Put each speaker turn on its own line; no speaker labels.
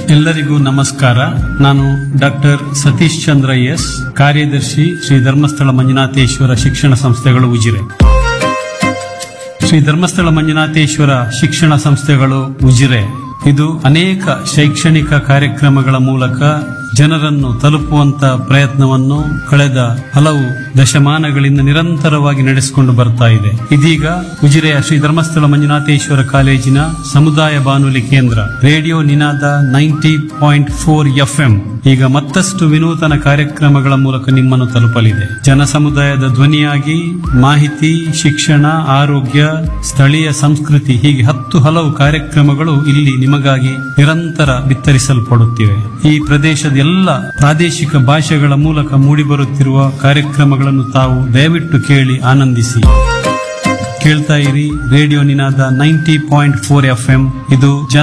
ಎಲ್ಲರಿಗೂ ನಮಸ್ಕಾರ. ನಾನು ಡಾಕ್ಟರ್ ಸತೀಶ್ ಚಂದ್ರ ಎಸ್, ಕಾರ್ಯದರ್ಶಿ ಶ್ರೀ ಧರ್ಮಸ್ಥಳ ಮಂಜುನಾಥೇಶ್ವರ ಶಿಕ್ಷಣ ಸಂಸ್ಥೆಗಳು ಉಜಿರೆ. ಶ್ರೀ ಧರ್ಮಸ್ಥಳ ಮಂಜುನಾಥೇಶ್ವರ ಶಿಕ್ಷಣ ಸಂಸ್ಥೆಗಳು ಉಜಿರೆ ಇದು ಅನೇಕ ಶೈಕ್ಷಣಿಕ ಕಾರ್ಯಕ್ರಮಗಳ ಮೂಲಕ ಜನರನ್ನು ತಲುಪುವಂತ ಪ್ರಯತ್ನವನ್ನು ಕಳೆದ ಹಲವು ದಶಮಾನಗಳಿಂದ ನಿರಂತರವಾಗಿ ನಡೆಸಿಕೊಂಡು ಬರ್ತಾ ಇದೆ. ಇದೀಗ ಉಜಿರೆಯ ಶ್ರೀ ಧರ್ಮಸ್ಥಳ ಮಂಜುನಾಥೇಶ್ವರ ಕಾಲೇಜಿನ ಸಮುದಾಯ ಬಾನುಲಿ ಕೇಂದ್ರ ರೇಡಿಯೋ ನಿನಾದ 90.4 FM ಈಗ ಮತ್ತಷ್ಟು ವಿನೂತನ ಕಾರ್ಯಕ್ರಮಗಳ ಮೂಲಕ ನಿಮ್ಮನ್ನು ತಲುಪಲಿದೆ. ಜನಸಮುದಾಯದ ಧ್ವನಿಯಾಗಿ ಮಾಹಿತಿ, ಶಿಕ್ಷಣ, ಆರೋಗ್ಯ, ಸ್ಥಳೀಯ ಸಂಸ್ಕೃತಿ ಹೀಗೆ 10 ಹಲವು ಕಾರ್ಯಕ್ರಮಗಳು ಇಲ್ಲಿ ನಿಮಗಾಗಿ ನಿರಂತರ ಬಿತ್ತರಿಸಲ್ಪಡುತ್ತಿವೆ. ಈ ಪ್ರದೇಶದ ಎಲ್ಲ ಪ್ರಾದೇಶಿಕ ಭಾಷೆಗಳ ಮೂಲಕ ಮೂಡಿಬರುತ್ತಿರುವ ಕಾರ್ಯಕ್ರಮಗಳನ್ನು ತಾವು ದಯವಿಟ್ಟು ಕೇಳಿ ಆನಂದಿಸಿ. ಕೇಳ್ತಾ ಇರಿ ರೇಡಿಯೋ ನಿನಾದ 90.4 FM. ಇದು